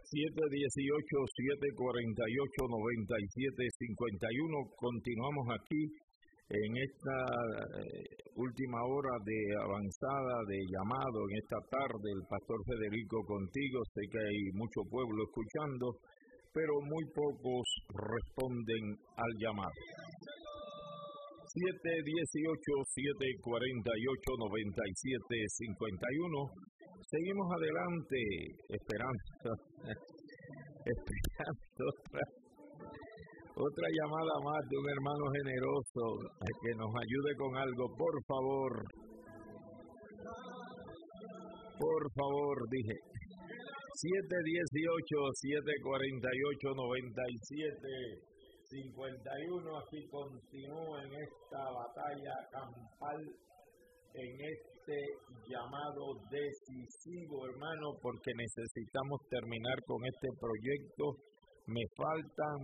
718-748-9751. Continuamos aquí en esta última hora de avanzada, de llamado, en esta tarde, el Pastor Federico contigo. Sé que hay mucho pueblo escuchando, pero muy pocos responden al llamado. 718-748-9751. Seguimos adelante, esperando otra llamada más de un hermano generoso que nos ayude con algo. Por favor, dije. 718-748-9751. Así continúa en esta batalla campal, en este llamado decisivo, hermano, porque necesitamos terminar con este proyecto. Me faltan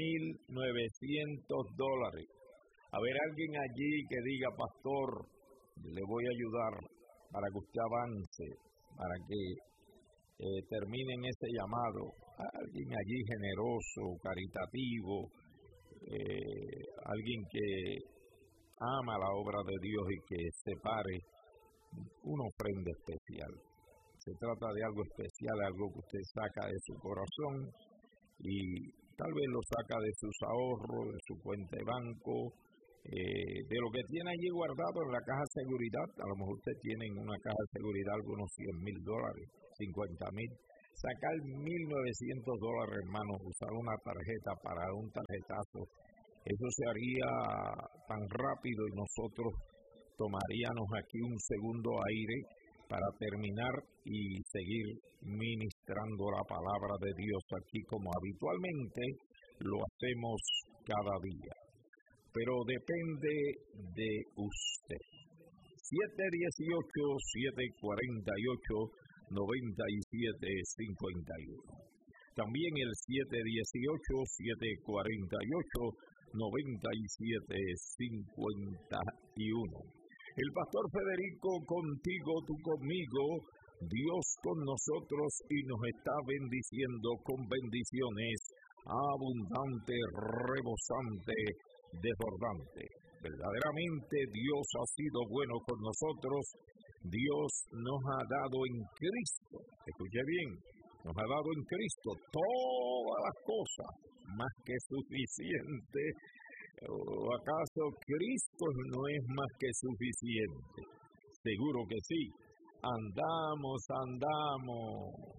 $1,900. A ver, alguien allí que diga: pastor, le voy a ayudar para que usted avance, para que terminen ese llamado. Alguien allí generoso, caritativo, alguien que ama la obra de Dios y que separe una ofrenda especial. Se trata de algo especial, algo que usted saca de su corazón y tal vez lo saca de sus ahorros, de su cuenta de banco, de lo que tiene allí guardado en la caja de seguridad. A lo mejor usted tiene en una caja de seguridad algunos $100,000, $50,000. Sacar $1,900, hermano, usar una tarjeta para un tarjetazo, eso se haría tan rápido y nosotros tomaríamos aquí un segundo aire para terminar y seguir ministrando la palabra de Dios aquí como habitualmente lo hacemos cada día. Pero depende de usted. 718-748-9751. También el 718-748-9751. El Pastor Federico contigo, tú conmigo, Dios con nosotros y nos está bendiciendo con bendiciones abundante, rebosante, desbordante. Verdaderamente Dios ha sido bueno con nosotros. Dios nos ha dado en Cristo, escuche bien, nos ha dado en Cristo todas las cosas, más que suficiente. ¿O acaso Cristo no es más que suficiente? Seguro que sí. Andamos